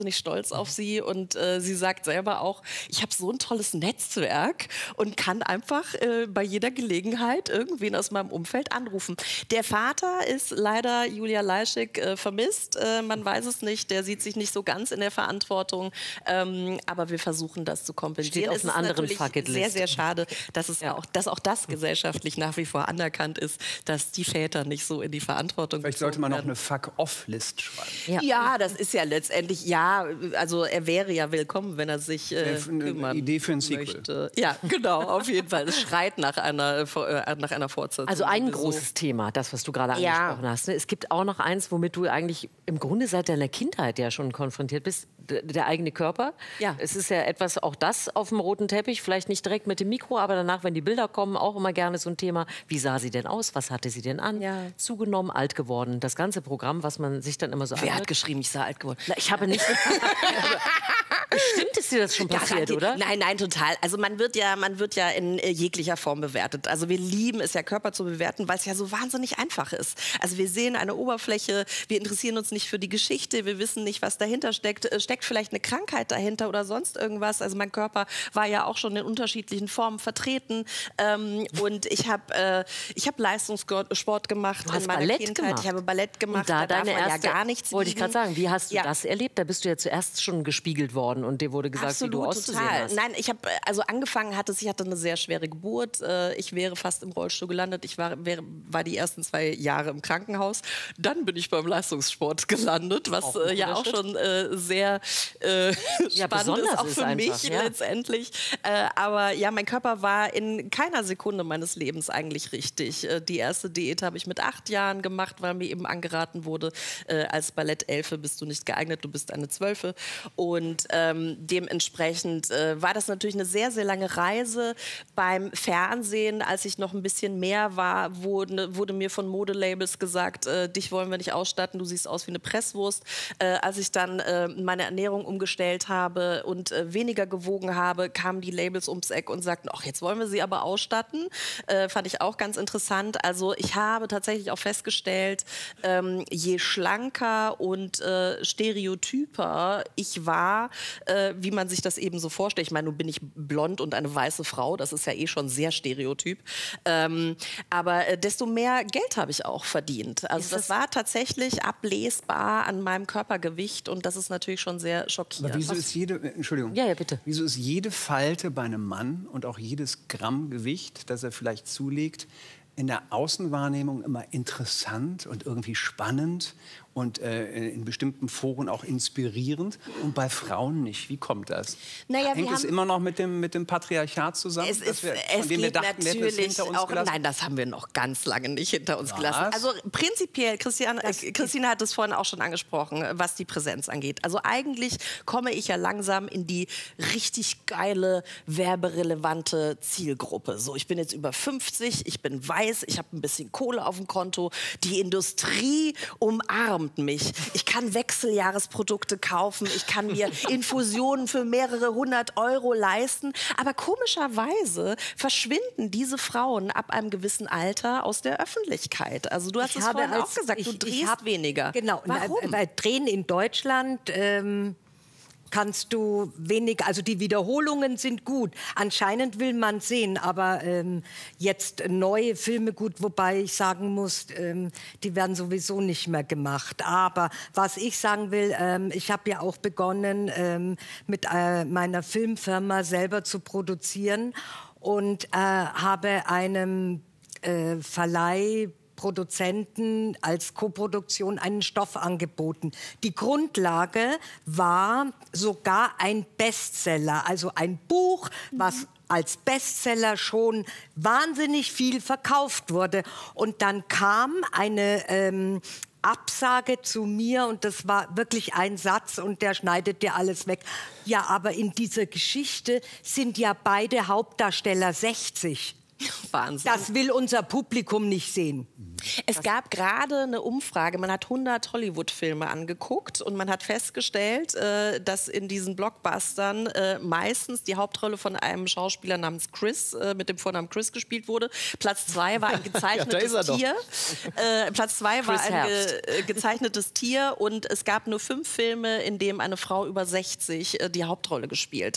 nicht stolz auf sie und sie sagt selber auch, ich habe so ein tolles Netzwerk und kann einfach bei jeder Gelegenheit irgendwen aus meinem Umfeld anrufen. Der Vater ist leider, Julia Leischig, vermisst. Man weiß es nicht, der sieht sich nicht so ganz in der Verantwortung, aber wir versuchen das zu kompensieren. Steht auf einer anderen Fucketlist. Sehr, sehr schade, dass auch das gesellschaftlich nach wie vor anerkannt ist, dass die Väter nicht so in die Verantwortung Vielleicht sollte man noch eine Fuck-Off-List schreiben. Ja, das ist ja letztendlich, also er wäre ja willkommen, wenn er sich kümmern Idee für ein Sequel. möchte. Ja, genau, auf jeden Fall. Es schreit nach einer Fortsetzung. Also ein großes Thema, das, was du gerade angesprochen hast. Ne? Es gibt auch noch eins, womit du eigentlich im Grunde seit deiner Kindheit ja schon konfrontiert bist, der eigene Körper. Ja. Es ist ja etwas, auch das auf dem roten Teppich, vielleicht nicht direkt mit dem Mikro, aber danach, wenn die Bilder kommen, auch immer gerne so ein Thema. Wie sah sie denn aus? Was hatte sie denn an? Ja. Zugenommen, alt geworden. Das ganze Programm, was man sich dann immer so Wer hat geschrieben, ich sei alt geworden? Na, ich habe nicht... Bestimmt ist dir das schon passiert, oder? Nein, total. Also man wird ja in jeglicher Form bewertet. Also wir lieben es ja, Körper zu bewerten, weil es ja so wahnsinnig einfach ist. Also wir sehen eine Oberfläche, wir interessieren uns nicht für die Geschichte, wir wissen nicht, was dahinter steckt. Steckt vielleicht eine Krankheit dahinter oder sonst irgendwas? Also mein Körper war ja auch schon in unterschiedlichen Formen vertreten. Und ich habe Leistungssport gemacht in meiner Ballett Kindheit. gemacht. Ich habe Ballett gemacht. Und da deine erste, ja gar nichts wollte ich gerade sagen, wie hast du Ja. das erlebt? Da bist du ja zuerst schon gespiegelt worden und dir wurde gesagt, Absolut, wie du auszusehen total. hast. Nein, ich habe angefangen, ich hatte eine sehr schwere Geburt. Ich wäre fast im Rollstuhl gelandet. Ich war die ersten 2 Jahre im Krankenhaus. Dann bin ich beim Leistungssport gelandet, was ja auch schon sehr spannend ist, auch für mich letztendlich. Aber ja, mein Körper war in keiner Sekunde meines Lebens eigentlich richtig. Die erste Diät habe ich mit 8 Jahren gemacht, weil mir eben angeraten wurde, als Ballettelfe bist du nicht geeignet, du bist eine Zwölfe. Und dementsprechend war das natürlich eine sehr, sehr lange Reise. Beim Fernsehen, als ich noch ein bisschen mehr war, wurde mir von Modelabels gesagt, dich wollen wir nicht ausstatten, du siehst aus wie eine Presswurst. Als ich dann meine Ernährung umgestellt habe und weniger gewogen habe, kamen die Labels ums Eck und sagten, ach, jetzt wollen wir sie aber ausstatten. Fand ich auch ganz interessant. Also ich habe tatsächlich auch festgestellt, je schlanker und stereotyper ich war, wie man sich das eben so vorstellt. Ich meine, nun bin ich blond und eine weiße Frau, das ist ja eh schon sehr stereotyp. Aber desto mehr Geld habe ich auch verdient. Also das war tatsächlich ablesbar an meinem Körpergewicht und das ist natürlich schon sehr schockierend. Aber wieso ist Entschuldigung. Ja, bitte. Wieso ist jede Falte bei einem Mann und auch jedes Gramm Gewicht, das er vielleicht zulegt, in der Außenwahrnehmung immer interessant und irgendwie spannend und in bestimmten Foren auch inspirierend und bei Frauen nicht? Wie kommt das? Naja, hängt es immer noch mit dem Patriarchat zusammen? Es geht natürlich auch, nein, das haben wir noch ganz lange nicht hinter uns gelassen. Also prinzipiell, Christine hat es vorhin auch schon angesprochen, was die Präsenz angeht. Also eigentlich komme ich ja langsam in die richtig geile, werberelevante Zielgruppe. So, ich bin jetzt über 50, ich bin weiß, ich habe ein bisschen Kohle auf dem Konto, die Industrie umarmt mich. Ich kann Wechseljahresprodukte kaufen, ich kann mir Infusionen für mehrere 100 € leisten. Aber komischerweise verschwinden diese Frauen ab einem gewissen Alter aus der Öffentlichkeit. Also du hast es vorhin auch gesagt, du drehst weniger. Genau, warum? Bei Drehen in Deutschland kannst du wenig, also die Wiederholungen sind gut. Anscheinend will man sehen, aber jetzt neue Filme gut, wobei ich sagen muss, die werden sowieso nicht mehr gemacht. Aber was ich sagen will, ich habe ja auch begonnen, mit meiner Filmfirma selber zu produzieren und habe einem Verleih Produzenten als Koproduktion einen Stoff angeboten. Die Grundlage war sogar ein Bestseller, also ein Buch, was als Bestseller schon wahnsinnig viel verkauft wurde. Und dann kam eine Absage zu mir und das war wirklich ein Satz und der schneidet dir alles weg. Ja, aber in dieser Geschichte sind ja beide Hauptdarsteller 60. Wahnsinn. Das will unser Publikum nicht sehen. Es gab gerade eine Umfrage, man hat 100 Hollywood-Filme angeguckt und man hat festgestellt, dass in diesen Blockbustern meistens die Hauptrolle von einem Schauspieler namens Chris, mit dem Vornamen Chris gespielt wurde. Platz 2 war ein gezeichnetes Tier. Platz 2 war ein gezeichnetes Tier und es gab nur 5 Filme, in denen eine Frau über 60 die Hauptrolle gespielt